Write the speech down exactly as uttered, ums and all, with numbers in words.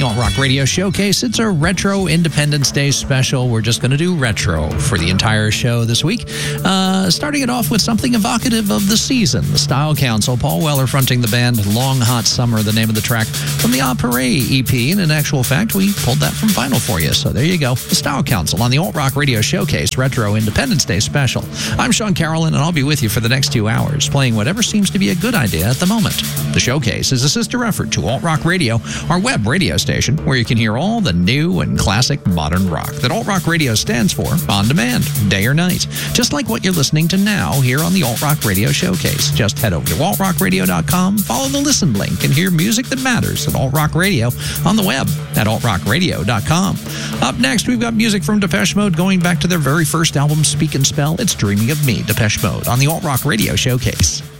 Alt Rock Radio Showcase. It's a retro Independence Day special. We're just going to do retro for the entire show this week. Uh, starting it off with something evocative of the season. The Style Council, Paul Weller fronting the band. Long Hot Summer, the name of the track from the Opera E P. And in actual fact, we pulled that from vinyl for you. So there you go. The Style Council on the Alt Rock Radio Showcase Retro Independence Day special. I'm Sean Carolyn, and I'll be with you for the next two hours, playing whatever seems to be a good idea at the moment. The Showcase is a sister effort to Alt Rock Radio, our web radio station, where you can hear all the new and classic modern rock that Alt Rock Radio stands for on demand, day or night. Just like what you're listening to now here on the Alt Rock Radio Showcase. Just head over to alt rock radio dot com, follow the listen link, and hear music that matters at Alt Rock Radio on the web at alt rock radio dot com. Up next, we've got music from Depeche Mode going back to their very first album, Speak and Spell. It's Dreaming of Me, Depeche Mode, on the Alt Rock Radio Showcase.